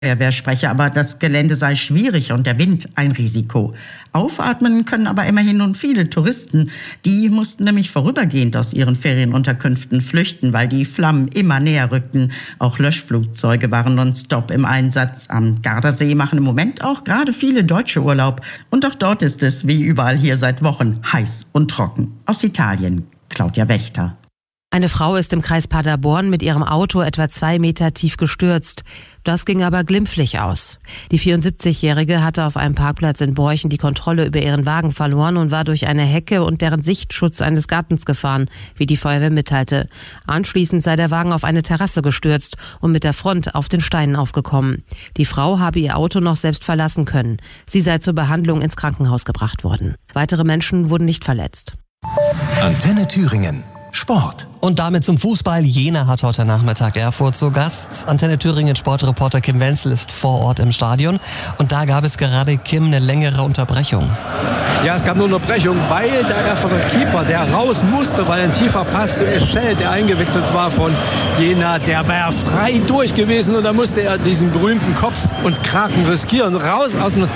Feuerwehrsprecher, aber das Gelände sei schwierig und der Wind ein Risiko. Aufatmen können aber immerhin nun viele Touristen. Die mussten nämlich vorübergehend aus ihren Ferienunterkünften flüchten, weil die Flammen immer näher rückten. Auch Löschflugzeuge waren nonstop im Einsatz. Am Gardasee machen im Moment auch gerade viele Deutsche Urlaub. Und auch dort ist es, wie überall hier seit Wochen, heiß und trocken. Aus Italien, Claudia Wächter. Eine Frau ist im Kreis Paderborn mit ihrem Auto etwa 2 Meter tief gestürzt. Das ging aber glimpflich aus. Die 74-Jährige hatte auf einem Parkplatz in Borchen die Kontrolle über ihren Wagen verloren und war durch eine Hecke und deren Sichtschutz eines Gartens gefahren, wie die Feuerwehr mitteilte. Anschließend sei der Wagen auf eine Terrasse gestürzt und mit der Front auf den Steinen aufgekommen. Die Frau habe ihr Auto noch selbst verlassen können. Sie sei zur Behandlung ins Krankenhaus gebracht worden. Weitere Menschen wurden nicht verletzt. Antenne Thüringen. Sport. Und damit zum Fußball. Jena hat heute Nachmittag Erfurt zu Gast. Antenne Thüringen Sportreporter Kim Wenzel ist vor Ort im Stadion. Und da gab es gerade, Kim, eine längere Unterbrechung. Ja, es gab eine Unterbrechung, weil der Erfurter Keeper, der raus musste, weil ein tiefer Pass zu Eschel, der eingewechselt war von Jena, der war ja frei durch gewesen und da musste er diesen berühmten Kopf und Kraken riskieren. Raus aus dem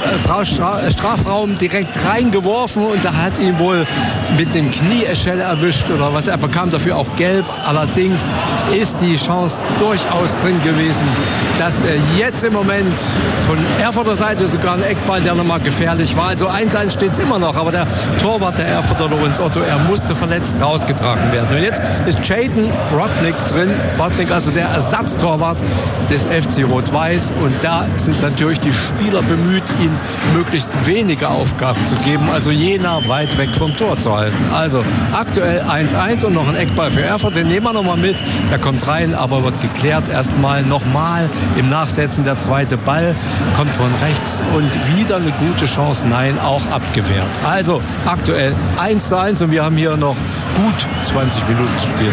Strafraum direkt reingeworfen und da hat ihn wohl mit dem Knie Eschel erwischt oder was. Er bekam dafür auch gelb. Allerdings ist die Chance durchaus drin gewesen, dass jetzt im Moment von Erfurter Seite sogar ein Eckball, der nochmal gefährlich war. Also 1-1 steht es immer noch, aber der Torwart der Erfurter, Lorenz Otto, er musste verletzt rausgetragen werden. Und jetzt ist Jayden Rodnick drin. Rodnick, also der Ersatztorwart des FC Rot-Weiß. Und da sind natürlich die Spieler bemüht, ihm möglichst wenige Aufgaben zu geben. Also Jena weit weg vom Tor zu halten. Also aktuell 1-1 und noch ein Eckball für Erfurt. Den nehmen wir nochmal mit. Der kommt rein, aber wird geklärt. Erstmal nochmal im Nachsetzen der zweite Ball. Kommt von rechts und wieder eine gute Chance. Nein, auch abgewehrt. Also aktuell 1-1 und wir haben hier noch gut 20 Minuten zu spielen.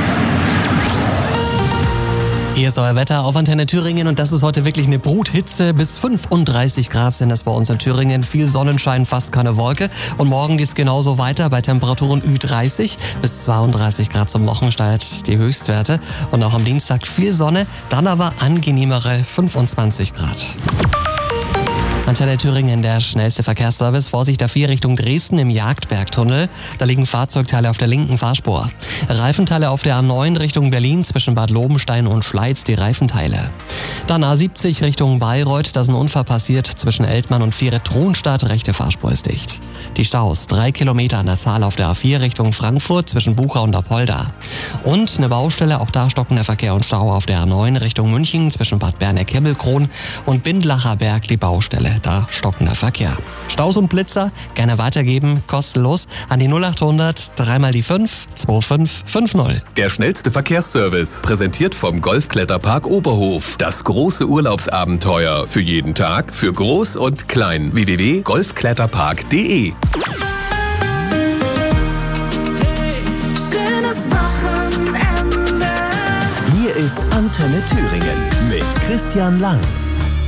Hier ist euer Wetter auf Antenne Thüringen und das ist heute wirklich eine Bruthitze. Bis 35 Grad sind es bei uns in Thüringen. Viel Sonnenschein, fast keine Wolke. Und morgen geht es genauso weiter bei Temperaturen Ü30 bis 32 Grad zum Wochenstart die Höchstwerte. Und auch am Dienstag viel Sonne, dann aber angenehmere 25 Grad. Antenne Thüringen, der schnellste Verkehrsservice. Vorsicht A4 Richtung Dresden im Jagdbergtunnel. Da liegen Fahrzeugteile auf der linken Fahrspur. Reifenteile auf der A9 Richtung Berlin zwischen Bad Lobenstein und Schleiz, die Reifenteile. Dann A70 Richtung Bayreuth. Da ist ein Unfall passiert zwischen Eltmann und Viere-Tronstadt. Rechte Fahrspur ist dicht. Die Staus 3 Kilometer an der Zahl auf der A4 Richtung Frankfurt zwischen Bucha und Apolda. Und eine Baustelle, auch da stockender Verkehr und Stau auf der A9 Richtung München zwischen Bad Berneck-Himmelkron und Bindlacher Berg, die Baustelle. Da stockender Verkehr. Staus und Blitzer gerne weitergeben, kostenlos an die 0800 3 mal die 5 2550. Der schnellste Verkehrsservice, präsentiert vom Golfkletterpark Oberhof. Das große Urlaubsabenteuer für jeden Tag, für groß und klein. www.golfkletterpark.de. Schönes Wochenende. Hier ist Antenne Thüringen mit Christian Lang.